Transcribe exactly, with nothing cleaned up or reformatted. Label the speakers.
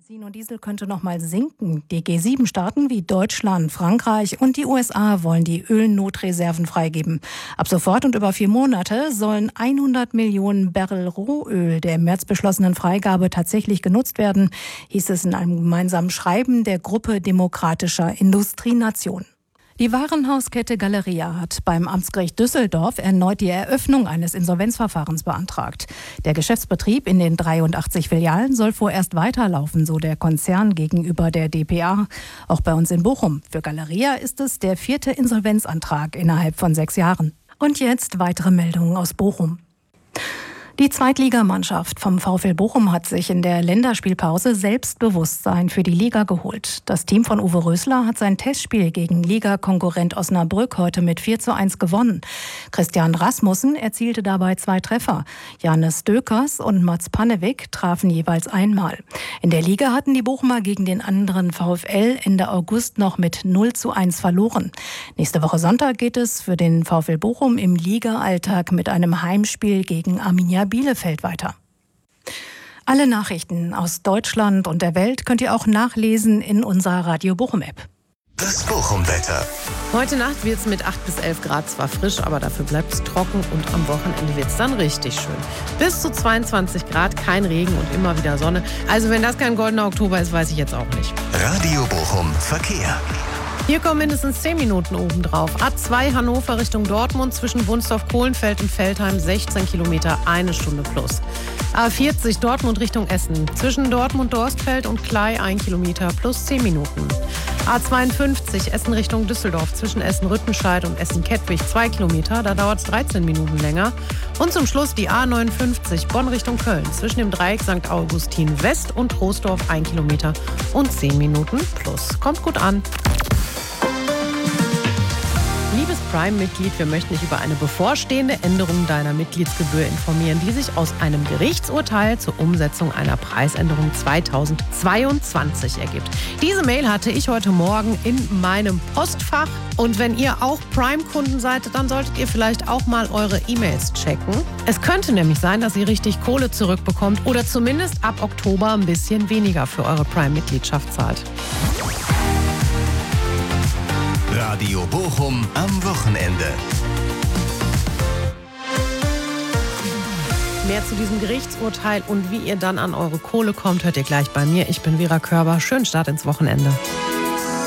Speaker 1: Benzin und Diesel könnte noch mal sinken. Die G sieben Staaten wie Deutschland, Frankreich und die U S A wollen die Ölnotreserven freigeben. Ab sofort und über vier Monate sollen hundert Millionen Barrel Rohöl der im März beschlossenen Freigabe tatsächlich genutzt werden, hieß es in einem gemeinsamen Schreiben der Gruppe demokratischer Industrienationen. Die Warenhauskette Galeria hat beim Amtsgericht Düsseldorf erneut die Eröffnung eines Insolvenzverfahrens beantragt. Der Geschäftsbetrieb in den dreiundachtzig Filialen soll vorerst weiterlaufen, so der Konzern gegenüber der d p a. Auch bei uns in Bochum. Für Galeria ist es der vierte Insolvenzantrag innerhalb von sechs Jahren. Und jetzt weitere Meldungen aus Bochum. Die Zweitligamannschaft vom VfL Bochum hat sich in der Länderspielpause Selbstbewusstsein für die Liga geholt. Das Team von Uwe Rösler hat sein Testspiel gegen Ligakonkurrent Osnabrück heute mit vier zu eins gewonnen. Christian Rasmussen erzielte dabei zwei Treffer. Janis Dökers und Mats Pannewick trafen jeweils einmal. In der Liga hatten die Bochumer gegen den anderen VfL Ende August noch mit null zu eins verloren. Nächste Woche Sonntag geht es für den VfL Bochum im Liga-Alltag mit einem Heimspiel gegen Arminia Bielefeld weiter. Alle Nachrichten aus Deutschland und der Welt könnt ihr auch nachlesen in unserer Radio Bochum-App.
Speaker 2: Das Bochum-Wetter.
Speaker 3: Heute Nacht wird es mit acht bis elf Grad zwar frisch, aber dafür bleibt es trocken und am Wochenende wird es dann richtig schön. Bis zu zweiundzwanzig Grad, kein Regen und immer wieder Sonne. Also wenn das kein goldener Oktober ist, weiß ich jetzt auch nicht.
Speaker 2: Radio Bochum Verkehr.
Speaker 3: Hier kommen mindestens zehn Minuten obendrauf. A zwei Hannover Richtung Dortmund zwischen Wunstorf-Kohlenfeld und Veltheim sechzehn Kilometer, eine Stunde plus. A vierzig Dortmund Richtung Essen zwischen Dortmund-Dorstfeld und Klei ein Kilometer plus zehn Minuten. A zweiundfünfzig Essen Richtung Düsseldorf zwischen Essen-Rüttenscheid und Essen-Kettwig zwei Kilometer, da dauert es dreizehn Minuten länger. Und zum Schluss die A neunundfünfzig Bonn Richtung Köln zwischen dem Dreieck Sankt Augustin West und Troisdorf ein Kilometer und zehn Minuten plus. Kommt gut an. Liebes Prime-Mitglied, wir möchten dich über eine bevorstehende Änderung deiner Mitgliedsgebühr informieren, die sich aus einem Gerichtsurteil zur Umsetzung einer Preisänderung zweitausendzweiundzwanzig ergibt. Diese Mail hatte ich heute Morgen in meinem Postfach. Und wenn ihr auch Prime-Kunden seid, dann solltet ihr vielleicht auch mal eure E-Mails checken. Es könnte nämlich sein, dass ihr richtig Kohle zurückbekommt oder zumindest ab Oktober ein bisschen weniger für eure Prime-Mitgliedschaft zahlt.
Speaker 2: Radio Bochum am Wochenende.
Speaker 3: Mehr zu diesem Gerichtsurteil und wie ihr dann an eure Kohle kommt, hört ihr gleich bei mir. Ich bin Vera Körber. Schönen Start ins Wochenende.